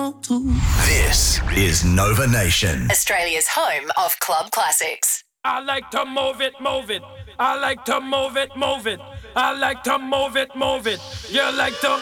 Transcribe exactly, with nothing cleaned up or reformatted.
This is Nova Nation. Australia's home of club classics. I like to move it, move it. I like to move it, move it. I like to move it, move it. You like to